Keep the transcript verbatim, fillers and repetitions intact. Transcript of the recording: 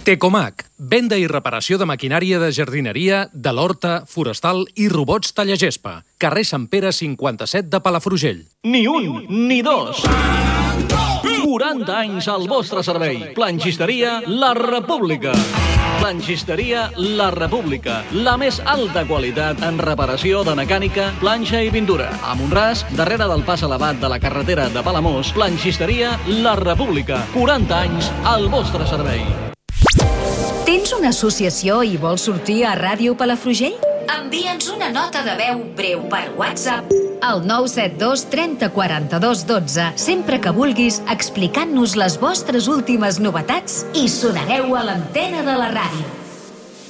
Tecomac, venda i reparació de maquinària de jardineria, de l'horta, forestal i robots tallagespa. Carrer Sant Pere cinquanta-set de Palafrugell. Ni un, ni dos. quaranta anys al vostre servei. Planxisteria La República. Planxisteria La República. La més alta qualitat en reparació de mecànica, planxa i pintura. A Montràs, darrere del pas elevat de la carretera de Palamós, Planxisteria La República. quaranta anys al vostre servei. Tens una associació i vols sortir a Ràdio Palafrugell? Envia'ns una nota de veu breu per WhatsApp al nou set dos trenta quaranta-dos dotze, sempre que vulguis, explicant-nos les vostres últimes novetats i sonareu a l'antena de la ràdio.